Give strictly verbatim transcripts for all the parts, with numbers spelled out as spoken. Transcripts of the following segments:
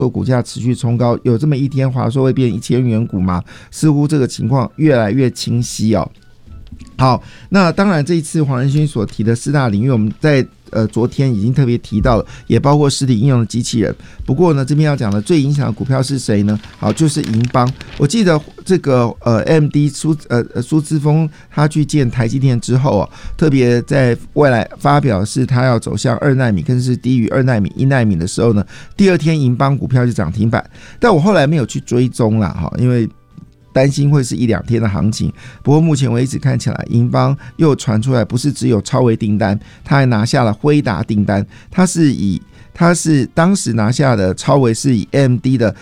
股价持续冲高，有这么一天华硕会变一千元股吗？似乎这个情况越来越清晰哦。好，那当然这一次黄仁勋所提的四大领域，我们在呃昨天已经特别提到了，也包括实体应用的机器人。不过呢，这边要讲的最影响的股票是谁呢？好，就是银邦。我记得这个呃 M D 苏呃苏姿丰他去见台积电之后啊，特别在未来发表是他要走向二奈米，更是低于二奈米、一奈米的时候呢，第二天银邦股票就涨停板。但我后来没有去追踪啦，哈，因为担心会是一两天的行情。不过目前为止看起来，银邦又传出来不是只有超微订单，他还拿下了辉达订单。他是以他是当时拿下的超微是以 A M D 的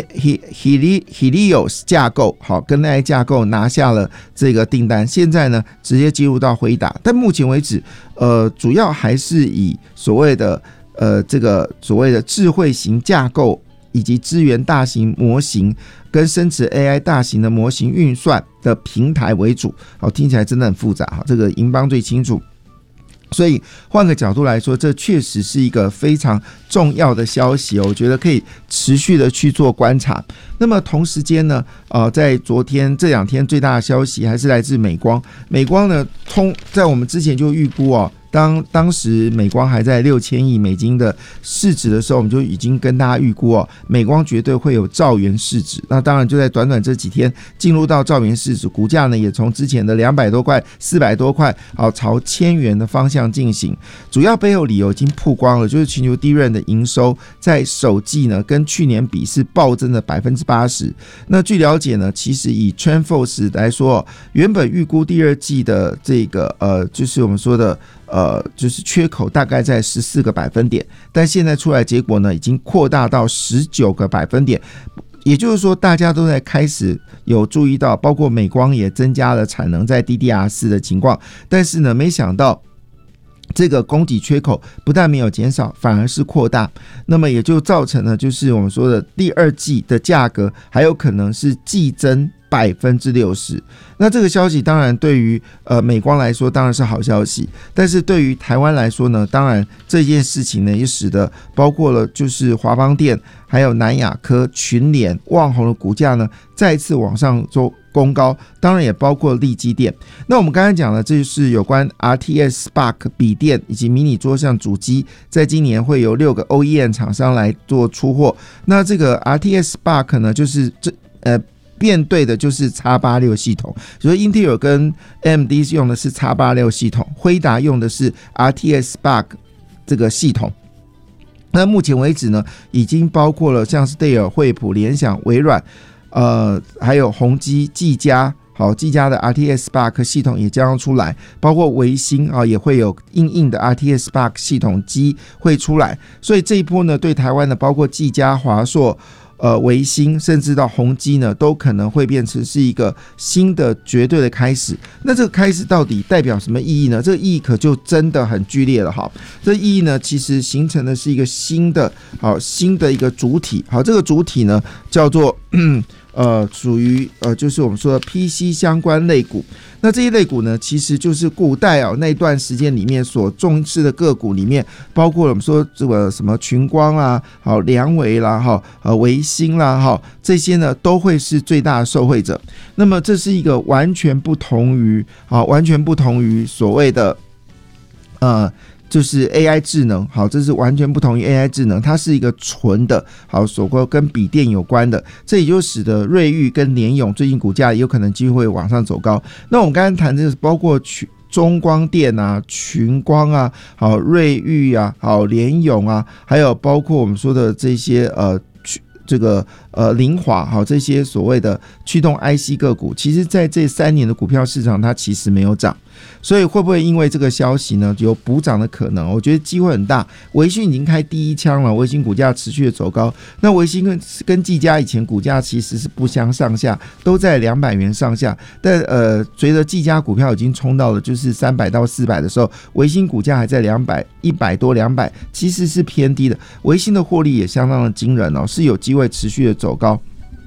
Helios 架构，好，跟 A I 架构拿下了这个订单。现在呢，直接进入到辉达，但目前为止，呃，主要还是以所谓的呃这个所谓的智慧型架构，以及支援大型模型跟生成 A I 大型的模型运算的平台为主。好，听起来真的很复杂，这个银邦最清楚。所以换个角度来说，这确实是一个非常重要的消息，我觉得可以持续的去做观察。那么同时间呢，呃，在昨天这两天最大的消息还是来自美光。美光呢，通在我们之前就预估哦，当当时美光还在六千亿美金的市值的时候，我们就已经跟大家预估哦，美光绝对会有兆元市值。那当然就在短短这几天进入到兆元市值，股价呢也从之前的两百多块、四百多块，好朝千元的方向进行。主要背后理由已经曝光了，就是全球低润的营收在首季呢跟去年比是暴增的百分之八十。那据了解呢，其实以 TrendForce 来说，原本预估第二季的这个呃，就是我们说的。呃，就是缺口大概在十四个百分点，但现在出来结果呢，已经扩大到十九个百分点。也就是说，大家都在开始有注意到，包括美光也增加了产能在 D D R 四 的情况，但是呢，没想到这个供给缺口不但没有减少，反而是扩大，那么也就造成了就是我们说的第二季的价格还有可能是季增百分之六十。那这个消息当然对于呃美光来说当然是好消息，但是对于台湾来说呢，当然这件事情呢也使得包括了就是华邦电、还有南亚科、群联、旺宏的股价呢再次往上做攻高，当然也包括力积电。那我们刚才讲的，这就是有关 R T X Spark 笔电以及迷你桌上主机，在今年会有六个 O E M 厂商来做出货。那这个 R T X Spark 呢，就是这呃。面对的就是 X 八十六 系统，所以 Intel 跟 A M D 用的是 X 八十六 系统，辉达用的是 R T X Spark 这个系统。那目前为止呢，已经包括了像是戴尔、惠普、联想、微软，呃，还有宏基、技嘉。好，技嘉的 R T X Spark 系统也将要出来，包括微星啊也会有因应的 R T X Spark 系统机会出来，所以这一波呢，对台湾的包括技嘉、华硕。呃，微星甚至到宏基呢，都可能会变成是一个新的绝对的开始。那这个开始到底代表什么意义呢？这个意义可就真的很剧烈了哈。这个意义呢，其实形成的是一个新的好新的一个主体。好，这个主体呢叫做呃属于呃就是我们说的 P C 相关类股。那这一类股呢，其实就是古代啊那段时间里面所重视的个股里面，包括我们说这个什么群光啊、好良微啦、哈呃微星啦、哈这些呢，都会是最大的受惠者。那么这是一个完全不同于啊完全不同于所谓的呃。就是 A I 智能，好，这是完全不同于 A I 智能，它是一个纯的，好，所谓跟笔电有关的，这也就使得瑞昱跟联咏最近股价也有可能机会往上走高。那我们刚才谈的包括中光电啊、群光啊、好瑞昱啊、好联咏啊，还有包括我们说的这些呃。这个呃凌华好这些所谓的驱动 I C 个股，其实在这三年的股票市场它其实没有涨，所以会不会因为这个消息呢有补涨的可能？我觉得机会很大。微星已经开第一枪了，微星股价持续的走高。那微星跟跟技嘉以前股价其实是不相上下，都在两百元上下，但呃随着技嘉股票已经冲到了就是三百到四百的时候，微星股价还在两百、一百多、两百，其实是偏低的。微星的获利也相当的惊人哦，是有机会持续的走高。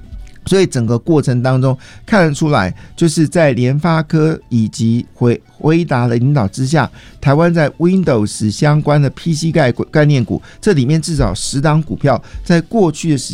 所以整个过程当中看得出来，就是在联发科以及回辉达的领导之下，台湾在 Windows 相关的 P C 概概念股，这里面至少十档股票在过去的时